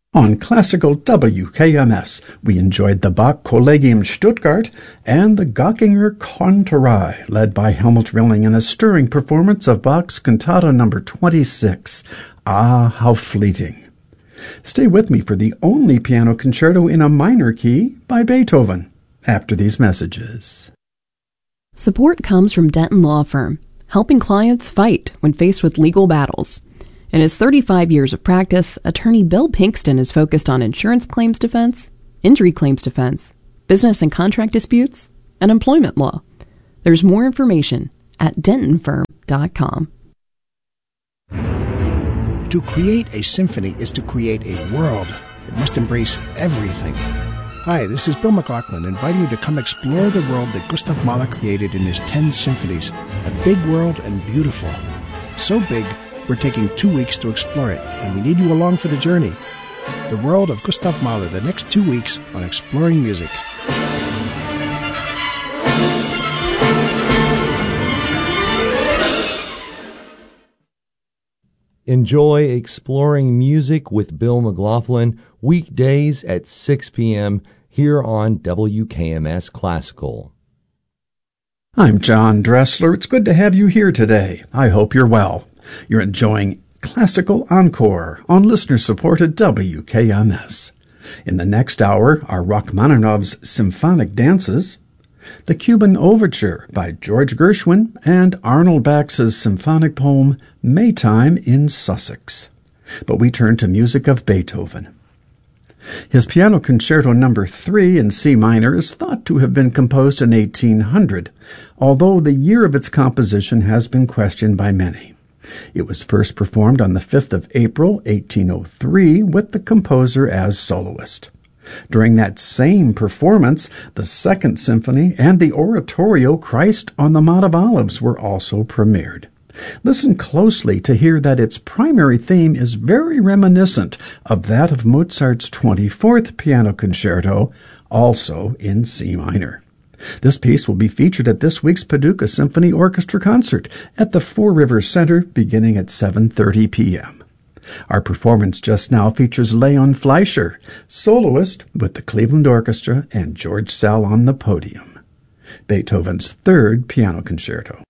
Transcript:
On Classical WKMS, we enjoyed the Bach Collegium Stuttgart and the Göckinger Konterei, led by Helmut Rilling in a stirring performance of Bach's Cantata No. 26, Ah, How Fleeting. Stay with me for the only piano concerto in a minor key by Beethoven, after these messages. Support comes from Denton Law Firm, helping clients fight when faced with legal battles. In his 35 years of practice, attorney Bill Pinkston is focused on insurance claims defense, injury claims defense, business and contract disputes, and employment law. There's more information at dentonfirm.com. To create a symphony is to create a world. It must embrace everything. Hi, this is Bill McLaughlin, inviting you to come explore the world that Gustav Mahler created in his 10 symphonies. A big world and beautiful. So big, we're taking 2 weeks to explore it, and we need you along for the journey. The world of Gustav Mahler, the next 2 weeks on Exploring Music. Enjoy Exploring Music with Bill McLaughlin weekdays at 6 p.m. here on WKMS Classical. I'm John Dressler. It's good to have you here today. I hope you're well. You're enjoying Classical Encore on listener-supported WKMS. In the next hour are Rachmaninoff's Symphonic Dances, the Cuban Overture by George Gershwin, and Arnold Bax's symphonic poem Maytime in Sussex. But we turn to music of Beethoven. His Piano Concerto No. 3 in C minor is thought to have been composed in 1800, although the year of its composition has been questioned by many. It was first performed on the 5th of April, 1803, with the composer as soloist. During that same performance, the Second Symphony and the oratorio Christ on the Mount of Olives were also premiered. Listen closely to hear that its primary theme is very reminiscent of that of Mozart's 24th Piano Concerto, also in C minor. This piece will be featured at this week's Paducah Symphony Orchestra concert at the Four Rivers Center beginning at 7:30 p.m. Our performance just now features Leon Fleischer, soloist with the Cleveland Orchestra and George Szell on the podium. Beethoven's Third Piano Concerto.